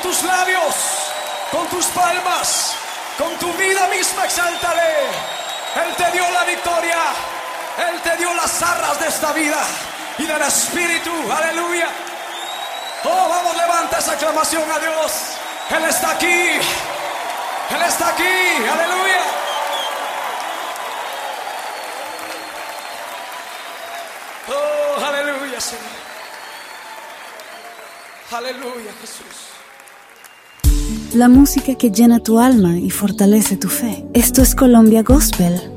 tus labios, con tus palmas, con tu vida misma, exáltale. Él te dio la victoria, Él te dio las arras de esta vida y del Espíritu, aleluya. Oh, vamos, levanta esa aclamación a Dios. Él está aquí, Él está aquí, aleluya. Oh, aleluya, Señor. Aleluya, Jesús. La música que llena tu alma y fortalece tu fe. Esto es Colombia Gospel